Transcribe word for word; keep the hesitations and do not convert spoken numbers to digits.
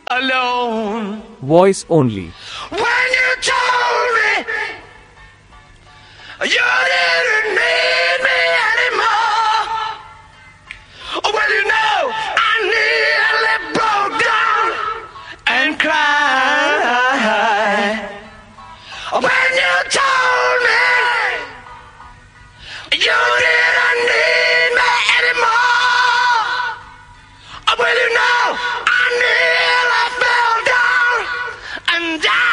alone. Voice only. When you told me you didn't need me anymore, well, you know, I nearly broke down and cried. When you told me you didn't need me anymore, well, you know, I nearly fell down and died.